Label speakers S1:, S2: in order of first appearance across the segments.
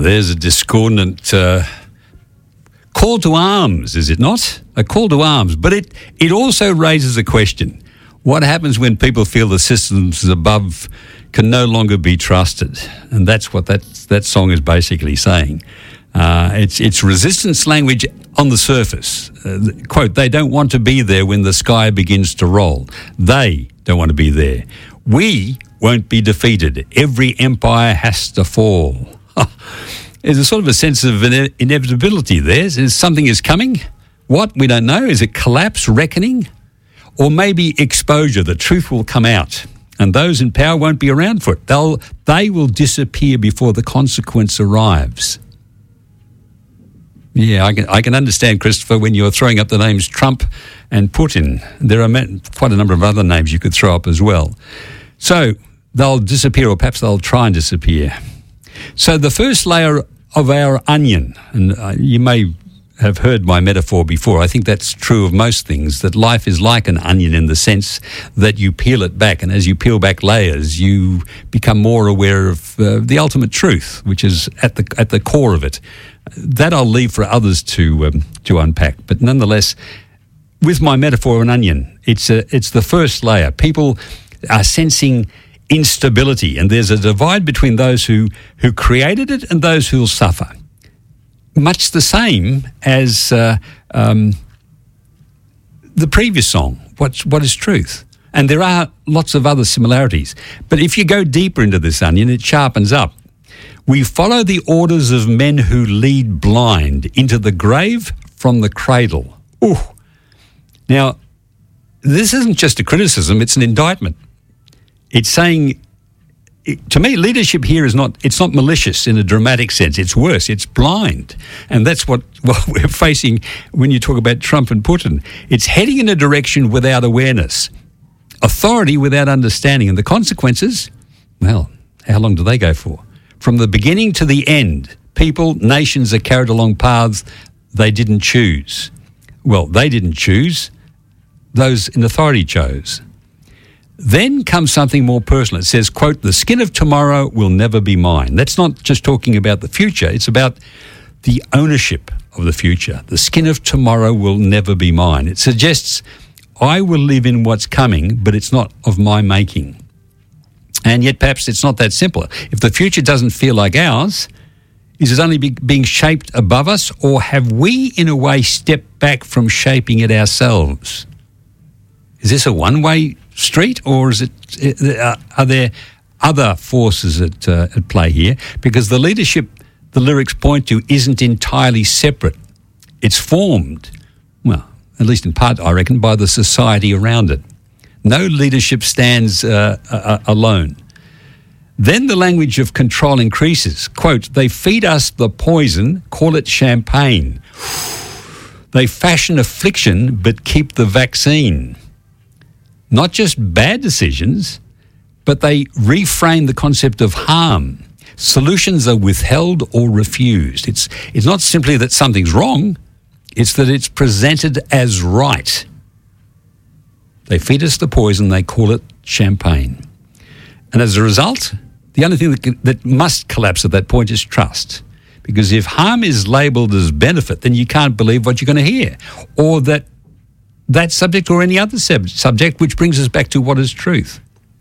S1: There's a discordant call to arms, is it not? A call to arms. But it also raises a question. What happens when people feel the systems above can no longer be trusted? And that's what that song is basically saying. It's resistance language on the surface. Quote, they don't want to be there when the sky begins to roll. They don't want to be there. We won't be defeated. Every empire has to fall. There's a sort of a sense of inevitability there. Something is coming. What? We don't know. Is it collapse, reckoning? Or maybe exposure? The truth will come out. And those in power won't be around for it. They will disappear before the consequence arrives. Yeah, I can understand, Christopher, when you're throwing up the names Trump and Putin. There are quite a number of other names you could throw up as well. So they'll disappear, or perhaps they'll try and disappear. So the first layer of our onion, and you may have heard my metaphor before. I think that's true of most things, that life is like an onion in the sense that you peel it back, and as you peel back layers, you become more aware of the ultimate truth, which is at the core of it. That I'll leave for others to unpack. But nonetheless, with my metaphor of an onion, it's the first layer. People are sensing instability, and there's a divide between those who created it and those who will suffer. Much the same as the previous song, What is Truth? And there are lots of other similarities. But if you go deeper into this onion, it sharpens up. We follow the orders of men who lead blind into the grave from the cradle. Ooh. Now, this isn't just a criticism, it's an indictment. It's saying, to me, leadership here it's not malicious in a dramatic sense. It's worse, it's blind. And that's what we're facing when you talk about Trump and Putin. It's heading in a direction without awareness, authority without understanding. And the consequences, well, how long do they go for? From the beginning to the end, people, nations are carried along paths they didn't choose. Well, they didn't choose. Those in authority chose. Then comes something more personal. It says, quote, the skin of tomorrow will never be mine. That's not just talking about the future. It's about the ownership of the future. The skin of tomorrow will never be mine. It suggests I will live in what's coming, but it's not of my making. And yet perhaps it's not that simple. If the future doesn't feel like ours, is it only being shaped above us, or have we in a way stepped back from shaping it ourselves? Is this a one-way street, or is it? Are there other forces at play here? Because the leadership the lyrics point to isn't entirely separate. It's formed, well, at least in part, I reckon, by the society around it. No leadership stands alone. Then the language of control increases. Quote, they feed us the poison, call it champagne. They fashion affliction, but keep the vaccine. Not just bad decisions, but they reframe the concept of harm. Solutions are withheld or refused. It's not simply that something's wrong, it's that it's presented as right. They feed us the poison, they call it champagne. And as a result, the only thing that must collapse at that point is trust. Because if harm is labelled as benefit, then you can't believe what you're going to hear. Or that subject or any other subject, which brings us back to what is truth.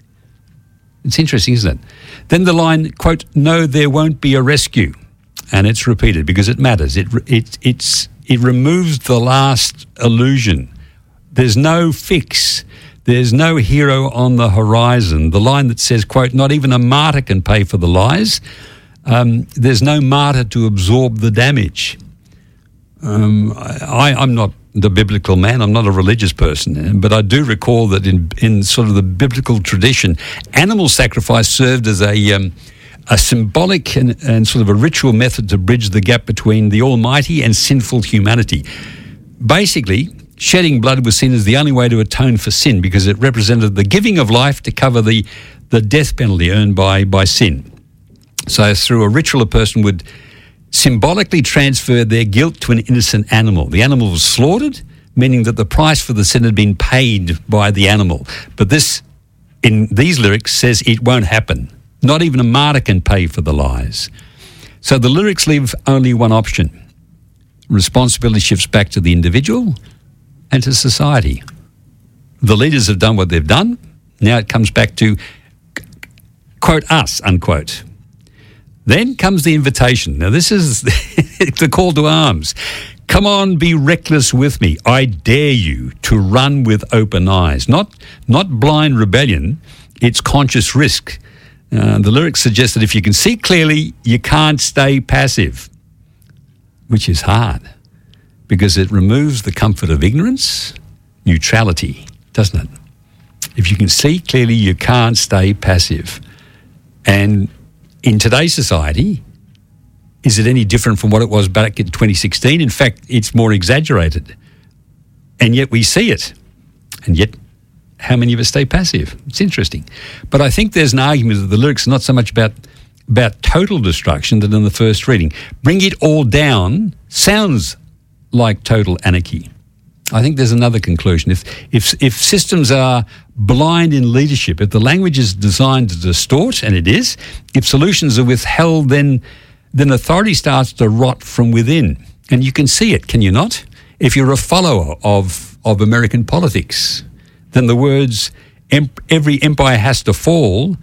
S1: It's interesting, isn't it? Then the line, quote, no, there won't be a rescue. And it's repeated because it matters. It removes the last illusion. There's no fix. There's no hero on the horizon. The line that says, quote, not even a martyr can pay for the lies. There's no martyr to absorb the damage. I'm not the biblical man. I'm not a religious person. But I do recall that in sort of the biblical tradition, animal sacrifice served as a symbolic and sort of a ritual method to bridge the gap between the Almighty and sinful humanity. Basically, shedding blood was seen as the only way to atone for sin because it represented the giving of life to cover the death penalty earned by sin. So through a ritual, a person would symbolically transfer their guilt to an innocent animal. The animal was slaughtered, meaning that the price for the sin had been paid by the animal. But this, in these lyrics, says it won't happen. Not even a martyr can pay for the lies. So the lyrics leave only one option. Responsibility shifts back to the individual and to society. The leaders have done what they've done. Now it comes back to, quote, us, unquote. Then comes the invitation. Now this is the call to arms. Come on, be reckless with me. I dare you to run with open eyes. Not blind rebellion, it's conscious risk. The lyrics suggest that if you can see clearly, you can't stay passive, which is hard because it removes the comfort of ignorance, neutrality, doesn't it? If you can see clearly, you can't stay passive. And in today's society, is it any different from what it was back in 2016? In fact, it's more exaggerated. And yet we see it. And yet, how many of us stay passive? It's interesting. But I think there's an argument that the lyrics are not so much about total destruction than in the first reading. Bring it all down sounds like total anarchy. I think there's another conclusion. If systems are blind in leadership, if the language is designed to distort, and it is, if solutions are withheld, then authority starts to rot from within. And you can see it, can you not? If you're a follower of American politics, then the words, every empire has to fall,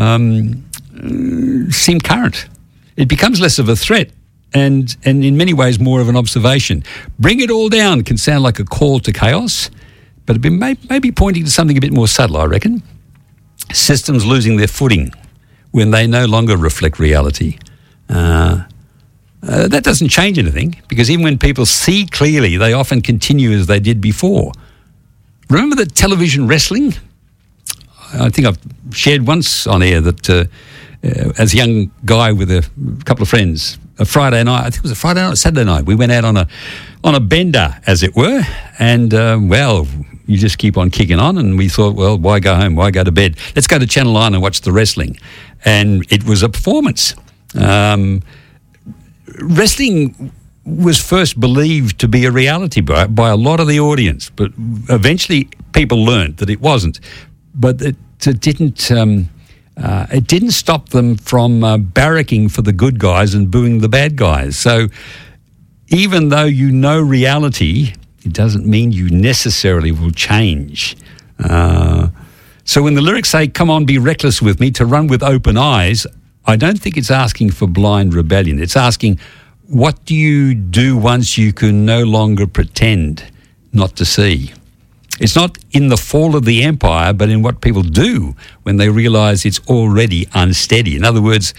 S1: seem current. It becomes less of a threat and in many ways more of an observation. Bring it all down can sound like a call to chaos, but it may be pointing to something a bit more subtle, I reckon. Systems losing their footing when they no longer reflect reality. That doesn't change anything, because even when people see clearly, they often continue as they did before. Remember the television wrestling? I think I've shared once on air that as a young guy with a couple of friends, a Friday night, I think it was a Friday night, Saturday night, we went out on a bender, as it were, and you just keep on kicking on, and we thought, well, why go home? Why go to bed? Let's go to Channel 9 and watch the wrestling. And it was a performance. Wrestling was first believed to be a reality by a lot of the audience, but eventually people learned that it wasn't. But it didn't stop them from barracking for the good guys and booing the bad guys. So even though you know reality, it doesn't mean you necessarily will change. So when the lyrics say, come on, be reckless with me, to run with open eyes, I don't think it's asking for blind rebellion. It's asking, what do you do once you can no longer pretend not to see? It's not in the fall of the empire, but in what people do when they realise it's already unsteady. In other words,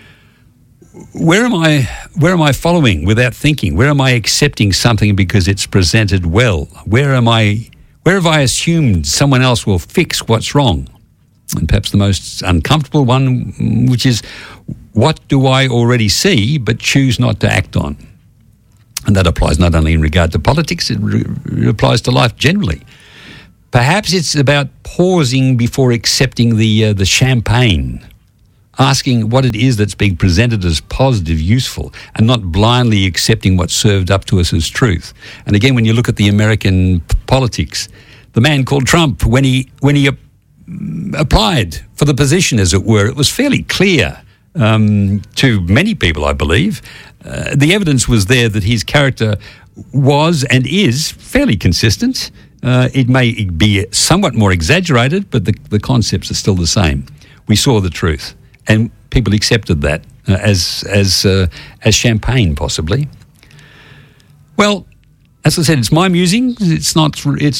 S1: where am I following without thinking? Where am I accepting something because it's presented well? Where have I assumed someone else will fix what's wrong? And perhaps the most uncomfortable one, which is, what do I already see but choose not to act on? And that applies not only in regard to politics, it applies to life generally. Perhaps it's about pausing before accepting the champagne, asking what it is that's being presented as positive, useful, and not blindly accepting what's served up to us as truth. And again, when you look at the American politics, the man called Trump, when he applied for the position, as it were, it was fairly clear to many people, I believe. The evidence was there that his character was and is fairly consistent. It may be somewhat more exaggerated, but the concepts are still the same. We saw the truth, and people accepted that as champagne, possibly. Well, as I said, it's my musings. It's not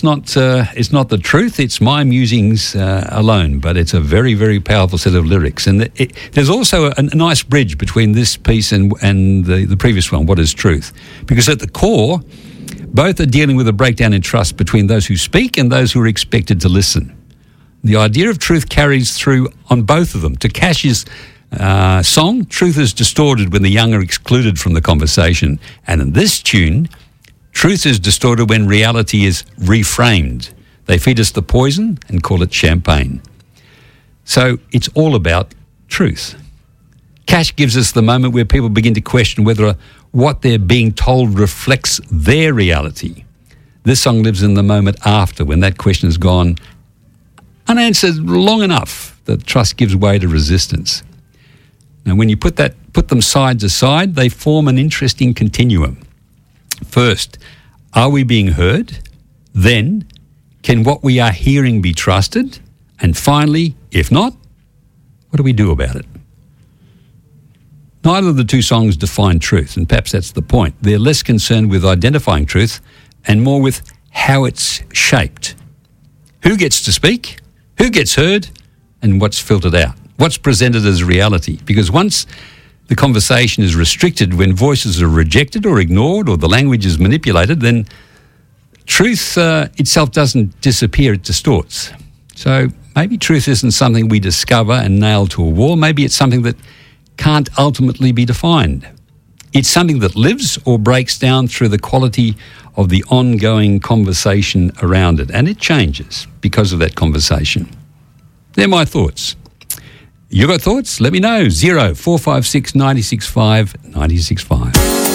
S1: the truth. It's my musings alone, but it's a very, very powerful set of lyrics. And there's also a nice bridge between this piece and the previous one, What is Truth? Because at the core, both are dealing with a breakdown in trust between those who speak and those who are expected to listen. The idea of truth carries through on both of them. To Cash's song, truth is distorted when the young are excluded from the conversation. And in this tune, truth is distorted when reality is reframed. They feed us the poison and call it champagne. So it's all about truth. Cash gives us the moment where people begin to question whether what they're being told reflects their reality. This song lives in the moment after, when that question has gone unanswered long enough that trust gives way to resistance. And when you put them side to side, they form an interesting continuum. First, are we being heard? Then, can what we are hearing be trusted? And finally, if not, what do we do about it? Neither of the two songs define truth, and perhaps that's the point. They're less concerned with identifying truth and more with how it's shaped. Who gets to speak? Who gets heard? And what's filtered out? What's presented as reality? Because once the conversation is restricted, when voices are rejected or ignored or the language is manipulated, then truth itself doesn't disappear, it distorts. So maybe truth isn't something we discover and nail to a wall. Maybe it's something that can't ultimately be defined. It's something that lives or breaks down through the quality of the ongoing conversation around it. And it changes because of that conversation. They're my thoughts. You got thoughts? Let me know. 0456 965 965.